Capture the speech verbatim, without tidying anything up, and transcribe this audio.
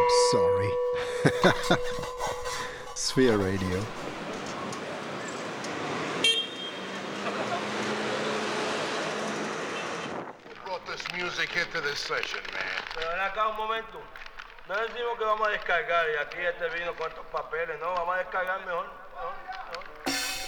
Sorry. Sphere Radio. Brought this music here to this session, man. Pero ven acá un momento. No decimos que vamos a descargar y aquí este vino con estos papeles, no, vamos a descargar mejor. mejor.